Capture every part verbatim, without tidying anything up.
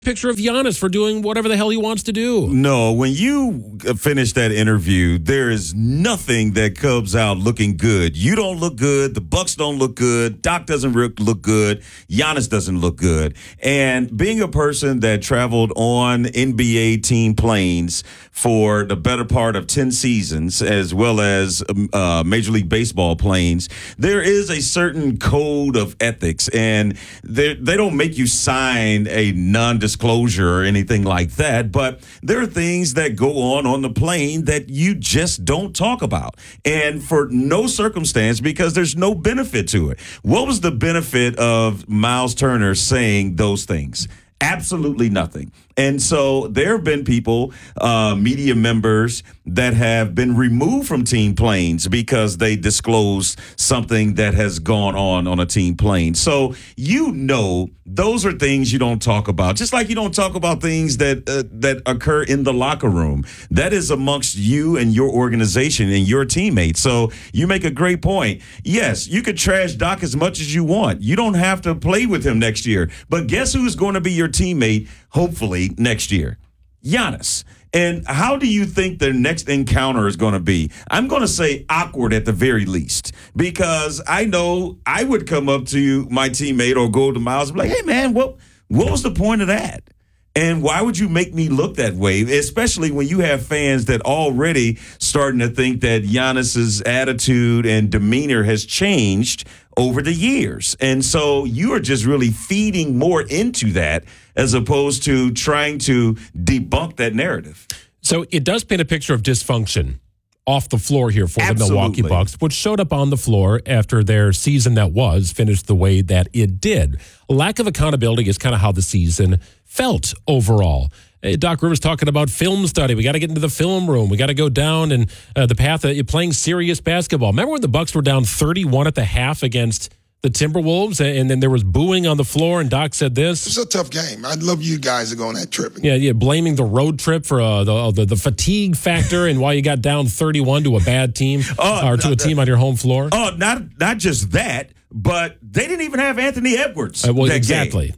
picture of Giannis for doing whatever the hell he wants to do. No, when you finish that interview, there is nothing that comes out looking good. You don't look good. The Bucks don't look good. Doc doesn't look good. Giannis doesn't look good. And being a person that traveled on N B A team planes for the better part of ten seasons, as well as uh, Major League Baseball planes, there is a certain code of ethics, and they they don't make you sign a non-disclosure disclosure or anything like that, but there are things that go on on the plane that you just don't talk about, and for no circumstance, because there's no benefit to it. What was the benefit of Miles Turner saying those things? Absolutely nothing. And so there have been people, uh, media members, that have been removed from team planes because they disclosed something that has gone on on a team plane. So, you know, those are things you don't talk about, just like you don't talk about things that uh, that occur in the locker room. That is amongst you and your organization and your teammates. So you make a great point. Yes, you could trash Doc as much as you want. You don't have to play with him next year. But guess who's going to be your teammate, hopefully, next year? Giannis. And how do you think their next encounter is going to be? I'm going to say awkward at the very least, because I know I would come up to my teammate or go to Miles and be like, hey, man, what, what was the point of that? And why would you make me look that way, especially when you have fans that already starting to think that Giannis's attitude and demeanor has changed over the years. And so you are just really feeding more into that as opposed to trying to debunk that narrative. So it does paint a picture of dysfunction off the floor here for Absolutely. the Milwaukee Bucks, which showed up on the floor after their season that was finished the way that it did. Lack of accountability is kind of how the season felt overall. Hey, Doc Rivers talking about film study. We got to get into the film room. We got to go down and uh, the path of playing serious basketball. Remember when the Bucks were down thirty-one at the half against the Timberwolves, and then there was booing on the floor, and Doc said this? It's a tough game. I'd love you guys to go on that trip. Yeah, yeah, blaming the road trip for uh, the, the the fatigue factor and why you got down thirty-one to a bad team uh, or to uh, a team on your home floor. Oh, not not just that, but they didn't even have Anthony Edwards. Uh, well, exactly.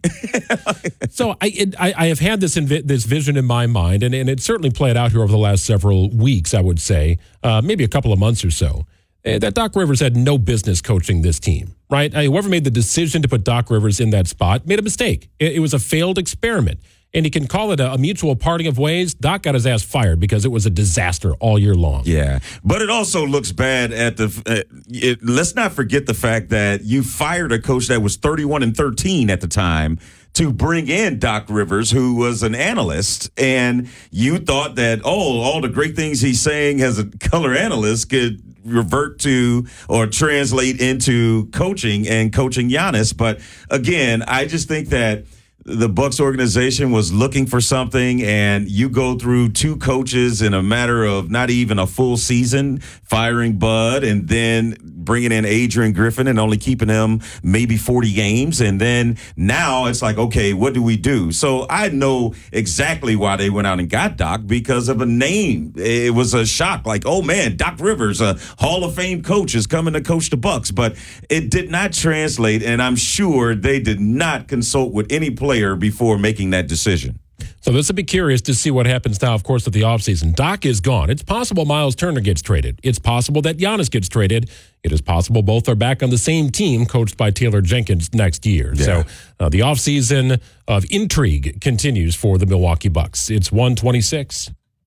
So I, it, I I have had this invi- this vision in my mind, and, and it certainly played out here over the last several weeks, I would say, uh, maybe a couple of months or so, uh, that Doc Rivers had no business coaching this team, right? Uh, whoever made the decision to put Doc Rivers in that spot made a mistake. It, it was a failed experiment. And he can call it a, a mutual parting of ways. Doc got his ass fired because it was a disaster all year long. Yeah, but it also looks bad at the. Uh, it, let's not forget the fact that you fired a coach that was thirty-one and thirteen at the time to bring in Doc Rivers, who was an analyst, and you thought that, oh, all the great things he's saying as a color analyst could revert to or translate into coaching and coaching Giannis. But again, I just think that the Bucks organization was looking for something, and you go through two coaches in a matter of not even a full season, firing Bud and then bringing in Adrian Griffin and only keeping him maybe forty games. And then now it's like, okay, what do we do? So I know exactly why they went out and got Doc, because of a name. It was a shock, like, oh man, Doc Rivers, a Hall of Fame coach, is coming to coach the Bucks. But it did not translate, and I'm sure they did not consult with any player before making that decision. So this will be curious to see what happens now, of course, with the offseason. Doc is gone. It's possible Miles Turner gets traded. It's possible that Giannis gets traded. It is possible both are back on the same team, coached by Taylor Jenkins next year. Yeah. So uh, the offseason of intrigue continues for the Milwaukee Bucks. It's one twenty-six.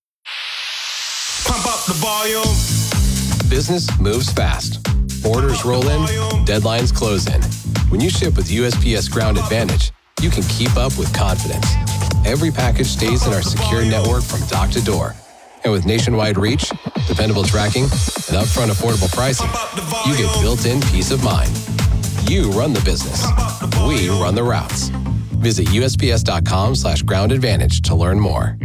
Pump up the volume. Business moves fast. Orders roll in. Deadlines close in. When you ship with U S P S Ground Advantage, you can keep up with confidence. Every package stays in our secure network from dock to door. And with nationwide reach, dependable tracking, and upfront affordable pricing, you get built-in peace of mind. You run the business. We run the routes. Visit USPS.com slash ground advantage to learn more.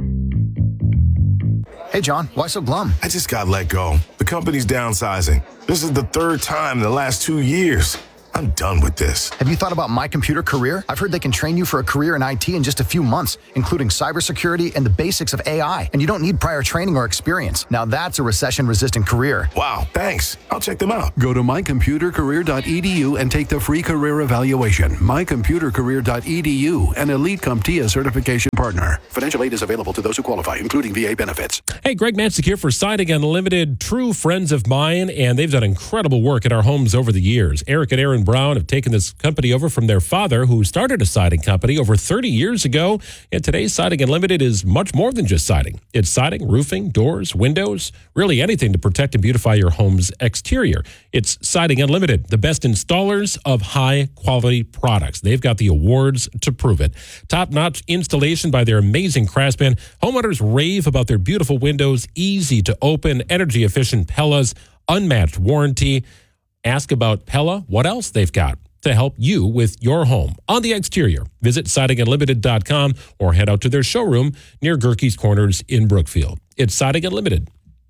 Hey, John, why so glum? I just got let go. The company's downsizing. This is the third time in the last two years. I'm done with this. Have you thought about My Computer Career? I've heard they can train you for a career in I T in just a few months, including cybersecurity and the basics of A I. And you don't need prior training or experience. Now that's a recession-resistant career. Wow, thanks. I'll check them out. Go to my computer career dot e d u and take the free career evaluation. my computer career dot e d u, an Elite CompTIA certification partner. Financial aid is available to those who qualify, including V A benefits. Hey, Greg Matzik here for Siding Unlimited, true friends of mine, and they've done incredible work at our homes over the years. Eric and Aaron Brown have taken this company over from their father, who started a siding company over thirty years ago. And today's Siding Unlimited is much more than just siding. It's siding, roofing, doors, windows, really anything to protect and beautify your home's exterior. It's Siding Unlimited, the best installers of high-quality products. They've got the awards to prove it. Top-notch installation by their amazing craftsmen. Homeowners rave about their beautiful windows, easy to open, energy-efficient Pellas, unmatched warranty. Ask about Pella, what else they've got to help you with your home. On the exterior, visit siding unlimited dot com or head out to their showroom near Gerke's Corners in Brookfield. It's Siding Unlimited.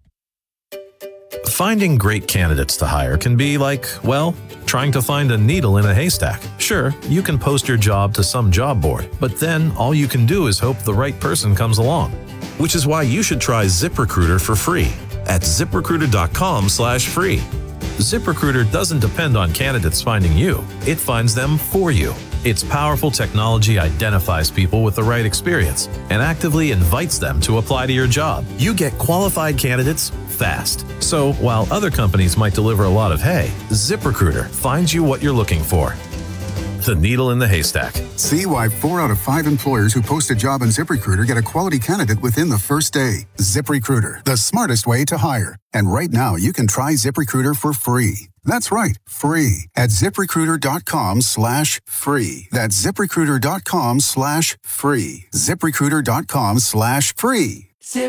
Finding great candidates to hire can be like, well, trying to find a needle in a haystack. Sure, you can post your job to some job board, but then all you can do is hope the right person comes along. Which is why you should try ZipRecruiter for free at zip recruiter dot com slash free. ZipRecruiter doesn't depend on candidates finding you. It finds them for you. Its powerful technology identifies people with the right experience and actively invites them to apply to your job. You get qualified candidates fast. So while other companies might deliver a lot of hay, ZipRecruiter finds you what you're looking for. The needle in the haystack. See why four out of five employers who post a job on ZipRecruiter get a quality candidate within the first day. ZipRecruiter, the smartest way to hire. And right now, you can try ZipRecruiter for free. That's right, free at zip recruiter dot com slash free. That's zip recruiter dot com slash free. zip recruiter dot com slash free.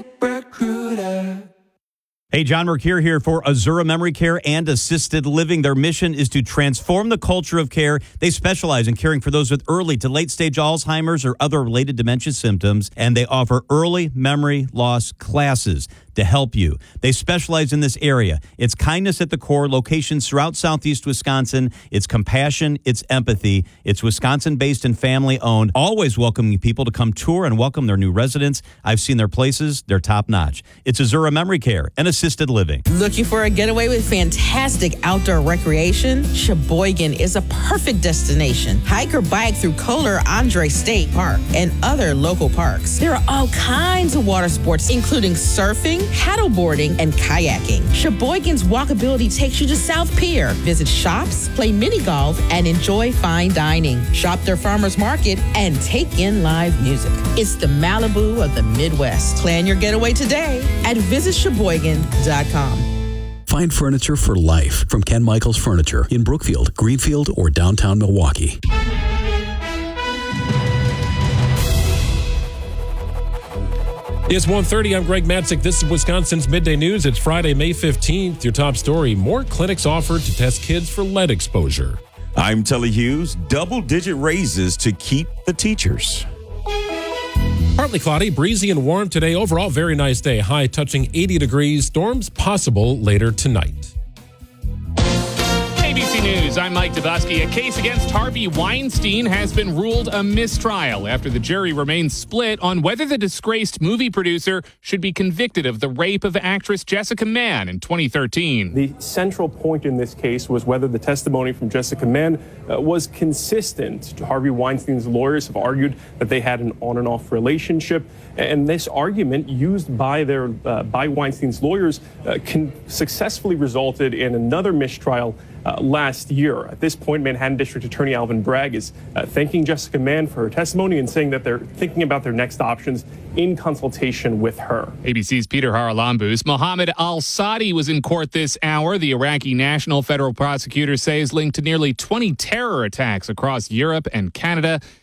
ZipRecruiter. Hey, John Mercure here for Azura Memory Care and Assisted Living. Their mission is to transform the culture of care. They specialize in caring for those with early to late stage Alzheimer's or other related dementia symptoms, and they offer early memory loss classes to help you. They specialize in this area. It's kindness at the core, locations throughout Southeast Wisconsin. It's compassion, it's empathy. It's Wisconsin-based and family-owned, always welcoming people to come tour and welcome their new residents. I've seen their places. They're top-notch. It's Azura Memory Care and Assisted Living. Looking for a getaway with fantastic outdoor recreation? Sheboygan is a perfect destination. Hike or bike through Kohler Andre State Park and other local parks. There are all kinds of water sports, including surfing, paddleboarding, and kayaking. Sheboygan's walkability takes you to South Pier. Visit shops, play mini golf, and enjoy fine dining. Shop their farmers market and take in live music. It's the Malibu of the Midwest. Plan your getaway today at visit sheboygan dot com. Find furniture for life from Ken Michaels Furniture in Brookfield, Greenfield, or downtown Milwaukee. It's one thirty. I'm Greg Matzik. This is Wisconsin's Midday News. It's Friday, May fifteenth. Your top story: more clinics offered to test kids for lead exposure. I'm Tully Hughes. Double-digit raises to keep the teachers. Partly cloudy, breezy, and warm today. Overall, very nice day. High touching eighty degrees. Storms possible later tonight. A B C News, I'm Mike Dubusky. A case against Harvey Weinstein has been ruled a mistrial after the jury remains split on whether the disgraced movie producer should be convicted of the rape of actress Jessica Mann in twenty thirteen. The central point in this case was whether the testimony from Jessica Mann uh, was consistent. Harvey Weinstein's lawyers have argued that they had an on and off relationship, and this argument used by their uh, by Weinstein's lawyers uh, can successfully resulted in another mistrial Uh, last year. At this point, Manhattan District Attorney Alvin Bragg is uh, thanking Jessica Mann for her testimony and saying that they're thinking about their next options in consultation with her. A B C's Peter Haralambous. Mohammed al-Sadi was in court this hour. The Iraqi national federal prosecutor says linked to nearly twenty terror attacks across Europe and Canada.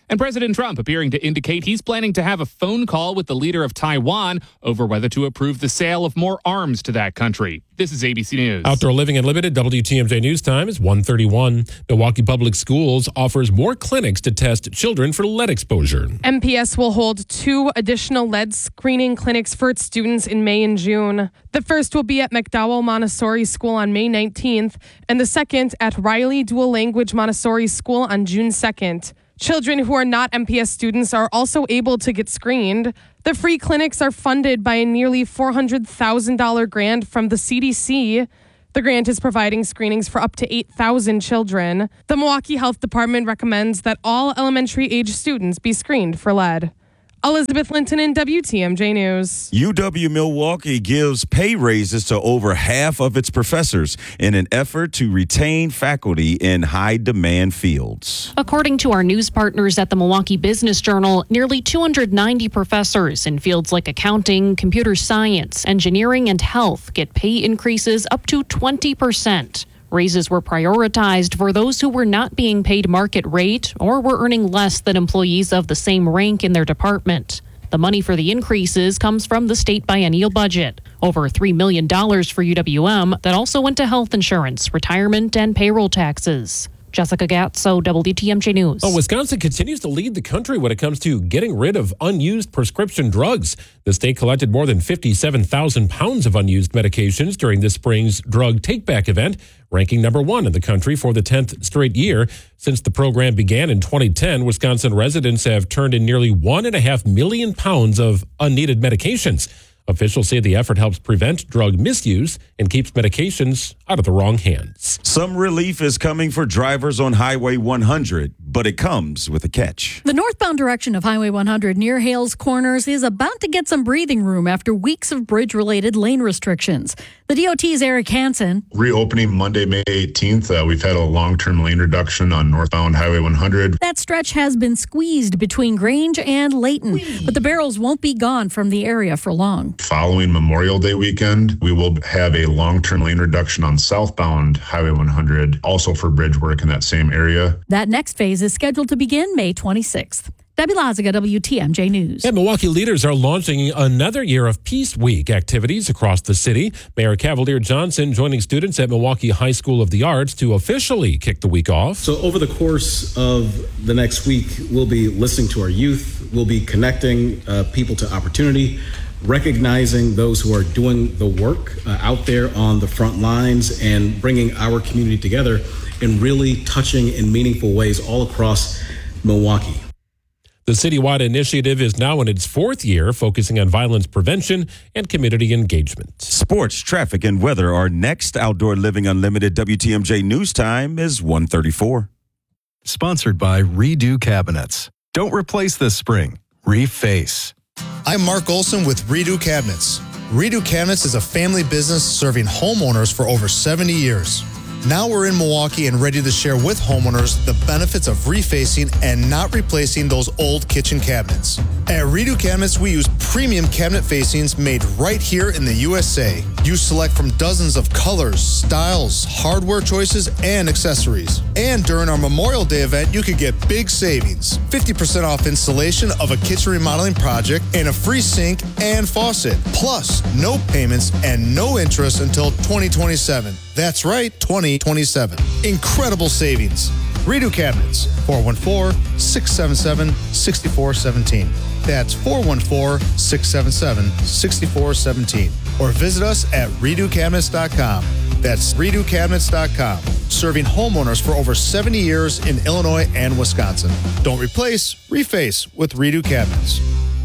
And President Trump appearing to indicate he's planning to have a phone call with the leader of Taiwan over whether to approve the sale of more arms to that country. This is A B C News. Outdoor Living Unlimited, W T M J News Time is one thirty-one. Milwaukee Public Schools offers more clinics to test children for lead exposure. M P S will hold two additional lead screening clinics for its students in May and June. The first will be at McDowell Montessori School on May nineteenth, and the second at Riley Dual Language Montessori School on June second. Children who are not M P S students are also able to get screened. The free clinics are funded by a nearly four hundred thousand dollars grant from the C D C. The grant is providing screenings for up to eight thousand children. The Milwaukee Health Department recommends that all elementary age students be screened for lead. Elizabeth Linton in W T M J News. U W Milwaukee gives pay raises to over half of its professors in an effort to retain faculty in high-demand fields. According to our news partners at the Milwaukee Business Journal, nearly two hundred ninety professors in fields like accounting, computer science, engineering, and health get pay increases up to twenty percent. Raises were prioritized for those who were not being paid market rate or were earning less than employees of the same rank in their department. The money for the increases comes from the state biennial budget, over three million dollars for U W M that also went to health insurance, retirement, and payroll taxes. Jessica Gatso, W T M J News. Oh, Wisconsin continues to lead the country when it comes to getting rid of unused prescription drugs. The state collected more than fifty-seven thousand pounds of unused medications during this spring's drug take-back event, ranking number one in the country for the tenth straight year. Since the program began in twenty ten, Wisconsin residents have turned in nearly one and a half million pounds of unneeded medications. Officials say the effort helps prevent drug misuse and keeps medications out of the wrong hands. Some relief is coming for drivers on Highway one hundred, but it comes with a catch. The northbound direction of Highway one hundred near Hales Corners is about to get some breathing room after weeks of bridge-related lane restrictions. The D O T's Eric Hansen. Reopening Monday, May eighteenth, uh, we've had a long-term lane reduction on northbound Highway one hundred. That stretch has been squeezed between Grange and Layton, Whee! But the barrels won't be gone from the area for long. Following Memorial Day weekend, we will have a long-term lane reduction on southbound Highway one hundred, also for bridge work in that same area. That next phase is scheduled to begin May twenty-sixth. Debbie Laziga, W T M J News. And Milwaukee leaders are launching another year of Peace Week activities across the city. Mayor Cavalier Johnson joining students at Milwaukee High School of the Arts to officially kick the week off. So over the course of the next week, we'll be listening to our youth. We'll be connecting uh, people to opportunity, recognizing those who are doing the work uh, out there on the front lines, and bringing our community together in really touching and meaningful ways all across Milwaukee. The citywide initiative is now in its fourth year, focusing on violence prevention and community engagement. Sports, traffic, and weather are next. Outdoor Living Unlimited W T M J News Time is one thirty-four. Sponsored by Redo Cabinets. Don't replace this spring. Reface. I'm Mark Olson with Redo Cabinets. Redo Cabinets is a family business serving homeowners for over seventy years. Now we're in Milwaukee and ready to share with homeowners the benefits of refacing and not replacing those old kitchen cabinets. At Redo Cabinets, we use premium cabinet facings made right here in the U S A. You select from dozens of colors, styles, hardware choices, and accessories. And during our Memorial Day event, you could get big savings. fifty percent off installation of a kitchen remodeling project and a free sink and faucet. Plus, no payments and no interest until twenty twenty-seven. That's right, twenty twenty-seven. Incredible savings. Redo Cabinets, four one four, six seven seven, six four one seven. That's four one four, six seven seven, six four one seven. Or visit us at redo cabinets dot com. That's redo cabinets dot com. Serving homeowners for over seventy years in Illinois and Wisconsin. Don't replace, reface with Redo Cabinets.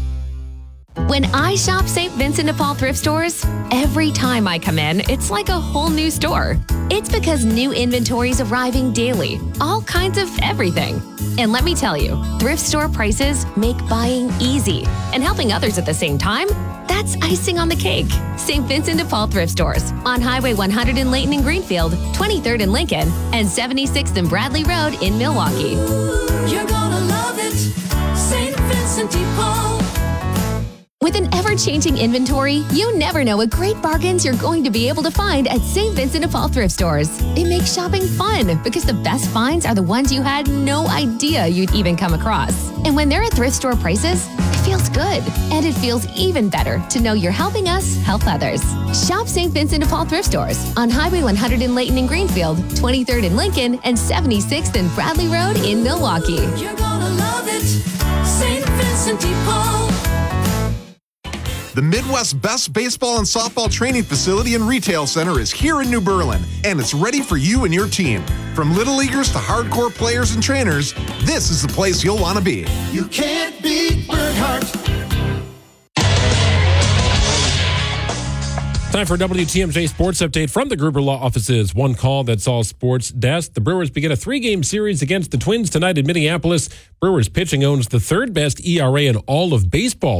When I shop Saint Vincent de Paul thrift stores, every time I come in, it's like a whole new store. It's because new inventory is arriving daily, all kinds of everything. And let me tell you, thrift store prices make buying easy. And helping others at the same time, that's icing on the cake. Saint Vincent de Paul thrift stores on Highway one hundred in Layton and Greenfield, twenty-third in Lincoln, and seventy-sixth and Bradley Road in Milwaukee. You're gonna love it, Saint Vincent de Paul. With an ever-changing inventory, you never know what great bargains you're going to be able to find at Saint Vincent de Paul thrift stores. It makes shopping fun because the best finds are the ones you had no idea you'd even come across. And when they're at thrift store prices, it feels good. And it feels even better to know you're helping us help others. Shop Saint Vincent de Paul thrift stores on Highway one hundred in Layton and Greenfield, twenty-third in Lincoln, and seventy-sixth and Bradley Road in Milwaukee. You're gonna love it, Saint Vincent de Paul. The Midwest's best baseball and softball training facility and retail center is here in New Berlin, and it's ready for you and your team. From little leaguers to hardcore players and trainers, this is the place you'll want to be. You can't beat Berghardt. Time for a W T M J Sports Update from the Gruber Law Office's One Call That's All Sports desk. The Brewers begin a three-game series against the Twins tonight in Minneapolis. Brewers pitching owns the third-best E R A in all of baseball.